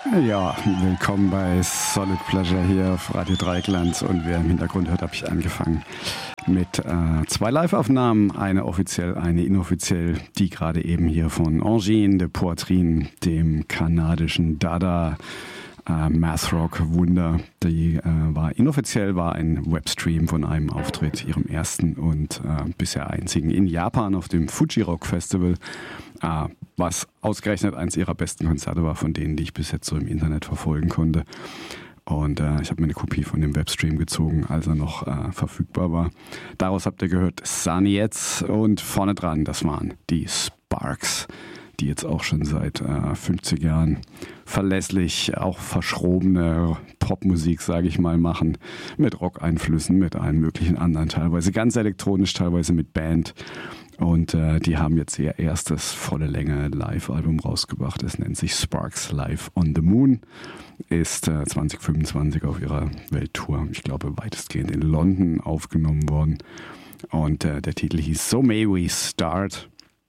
Ja, willkommen bei Solid Pleasure hier auf Radio Dreieckland, und wer im Hintergrund hört, habe ich angefangen mit 2 Live-Aufnahmen, eine offiziell, eine inoffiziell, die gerade eben hier von Angine de Poitrine, dem kanadischen Dada Math-Rock-Wunder, die war inoffiziell, war ein Webstream von einem Auftritt, ihrem ersten und bisher einzigen in Japan auf dem Fuji Rock Festival, was ausgerechnet eines ihrer besten Konzerte war, von denen, die ich bis jetzt so im Internet verfolgen konnte. Und ich habe mir eine Kopie von dem Webstream gezogen, als er noch verfügbar war. Daraus habt ihr gehört Sunny jetzt, und vorne dran, das waren die Sparks, die jetzt auch schon seit 50 Jahren verlässlich auch verschrobene Popmusik, sage ich mal, machen, mit Rock-Einflüssen, mit allen möglichen anderen, teilweise ganz elektronisch, teilweise mit Band. Und die haben jetzt ihr erstes volle Länge Live-Album rausgebracht. Es nennt sich Sparks Live on the Moon. Ist 2025 auf ihrer Welttour, ich glaube weitestgehend in London, aufgenommen worden. Und der Titel hieß So May We Start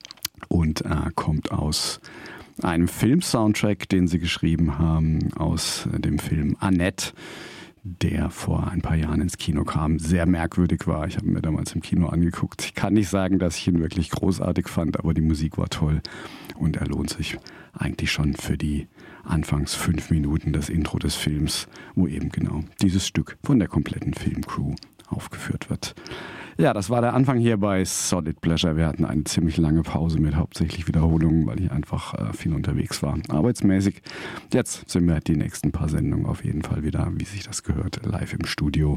und kommt aus einem Film-Soundtrack, den sie geschrieben haben, aus dem Film Annette, der vor ein paar Jahren ins Kino kam, sehr merkwürdig war. Ich habe mir damals im Kino angeguckt. Ich kann nicht sagen, dass ich ihn wirklich großartig fand, aber die Musik war toll und er lohnt sich eigentlich schon für die anfangs 5 Minuten das Intro des Films, wo eben genau dieses Stück von der kompletten Filmcrew aufgeführt wird. Ja, das war der Anfang hier bei Solid Pleasure. Wir hatten eine ziemlich lange Pause mit hauptsächlich Wiederholungen, weil ich einfach viel unterwegs war, arbeitsmäßig. Jetzt sind wir die nächsten paar Sendungen auf jeden Fall wieder, wie sich das gehört, live im Studio.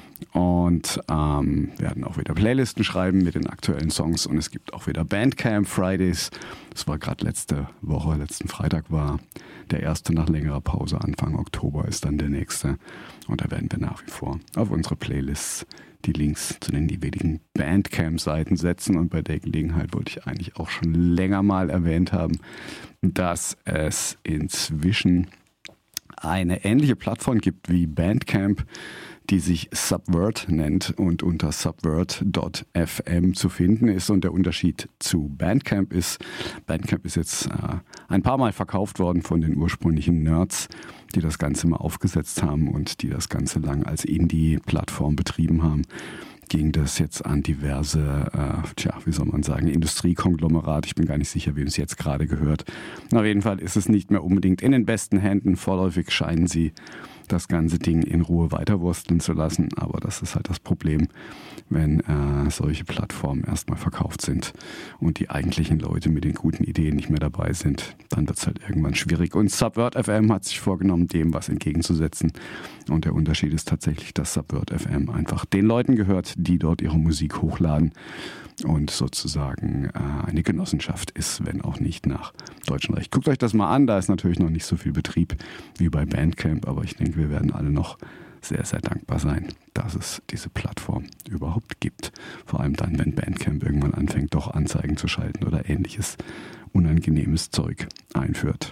Und werden auch wieder Playlisten schreiben mit den aktuellen Songs, und es gibt auch wieder Bandcamp Fridays. Das war gerade letzte Woche, letzten Freitag war der erste nach längerer Pause. Anfang Oktober ist dann der nächste, und da werden wir nach wie vor auf unsere Playlists die Links zu den jeweiligen Bandcamp-Seiten setzen. Und bei der Gelegenheit wollte ich eigentlich auch schon länger mal erwähnt haben, dass es inzwischen eine ähnliche Plattform gibt wie Bandcamp, die sich Subvert nennt und unter subvert.fm zu finden ist. Und der Unterschied zu Bandcamp ist jetzt ein paar Mal verkauft worden von den ursprünglichen Nerds, die das Ganze mal aufgesetzt haben und die das Ganze lang als Indie-Plattform betrieben haben. Ging das jetzt an diverse, Industriekonglomerate. Ich bin gar nicht sicher, wem es jetzt gerade gehört. Auf jeden Fall ist es nicht mehr unbedingt in den besten Händen. Vorläufig scheinen sie das ganze Ding in Ruhe weiterwursteln zu lassen. Aber das ist halt das Problem, wenn solche Plattformen erstmal verkauft sind und die eigentlichen Leute mit den guten Ideen nicht mehr dabei sind. Dann wird es halt irgendwann schwierig. Und Subvert FM hat sich vorgenommen, dem was entgegenzusetzen. Und der Unterschied ist tatsächlich, dass Subvert FM einfach den Leuten gehört, die dort ihre Musik hochladen und sozusagen eine Genossenschaft ist, wenn auch nicht nach deutschem Recht. Guckt euch das mal an, da ist natürlich noch nicht so viel Betrieb wie bei Bandcamp, aber ich denke, wir werden alle noch sehr, sehr dankbar sein, dass es diese Plattform überhaupt gibt. Vor allem dann, wenn Bandcamp irgendwann anfängt, doch Anzeigen zu schalten oder ähnliches unangenehmes Zeug einführt.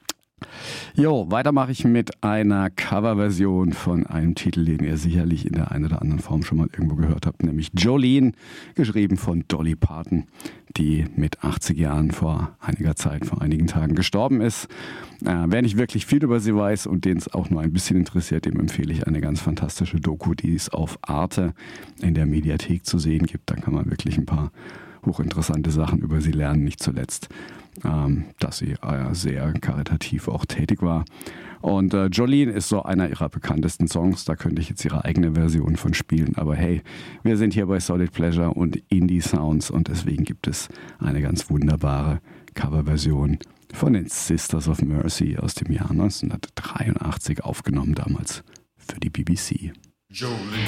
Jo, weiter mache ich mit einer Coverversion von einem Titel, den ihr sicherlich in der einen oder anderen Form schon mal irgendwo gehört habt, nämlich Jolene, geschrieben von Dolly Parton, die mit 80 Jahren vor einigen Tagen gestorben ist. Wer nicht wirklich viel über sie weiß und den es auch nur ein bisschen interessiert, dem empfehle ich eine ganz fantastische Doku, die es auf Arte in der Mediathek zu sehen gibt. Da kann man wirklich ein paar hochinteressante Sachen über sie lernen, nicht zuletzt, dass sie sehr karitativ auch tätig war. Und Jolene ist so einer ihrer bekanntesten Songs, da könnte ich jetzt ihre eigene Version von spielen, aber hey, wir sind hier bei Solid Pleasure und Indie Sounds, und deswegen gibt es eine ganz wunderbare Coverversion von den Sisters of Mercy aus dem Jahr 1983, aufgenommen damals für die BBC. Jolene.